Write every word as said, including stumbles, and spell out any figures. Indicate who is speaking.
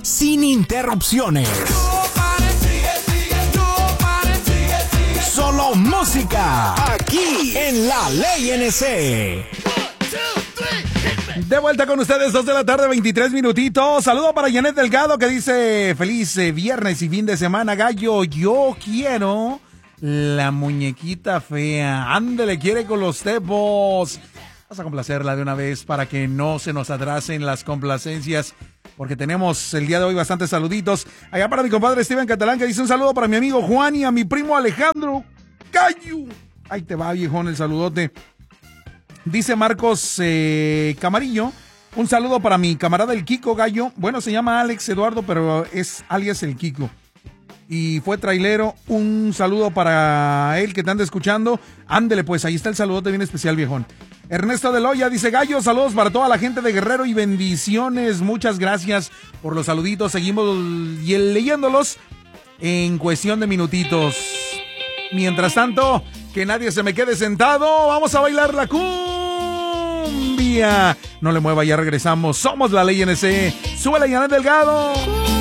Speaker 1: sin interrupciones. Solo música, aquí en La Ley N C.
Speaker 2: De vuelta con ustedes, dos de la tarde, veintitrés minutitos. Saludo para Janet Delgado, que dice: feliz eh, viernes y fin de semana, gallo. Yo quiero la muñequita fea. Ándele, quiere con los tepos. Vas a complacerla de una vez para que no se nos atrasen las complacencias, porque tenemos el día de hoy bastantes saluditos. Allá para mi compadre Steven Catalán, que dice: un saludo para mi amigo Juan y a mi primo Alejandro Gallo. Ahí te va, viejón, el saludote. Dice Marcos eh, Camarillo: un saludo para mi camarada el Kiko Gallo. Bueno, se llama Alex Eduardo, pero es alias el Kiko. Y fue trailero. Un saludo para él que te anda escuchando. Ándele, pues, ahí está el saludote bien especial, viejón. Ernesto de Loya dice: Gallo, saludos para toda la gente de Guerrero y bendiciones. Muchas gracias por los saluditos. Seguimos leyéndolos en cuestión de minutitos. Mientras tanto, que nadie se me quede sentado. Vamos a bailar la cumbia. No le mueva, ya regresamos. Somos La Ley N C. Súbele, Janet Delgado.